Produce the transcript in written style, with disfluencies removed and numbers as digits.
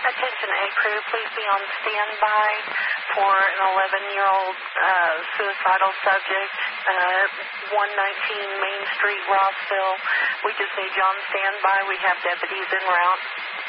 Attention A crew, please be on standby for an 11-year-old suicidal subject, 119 Main Street, Rossville. We just need you on standby. We have deputies en route.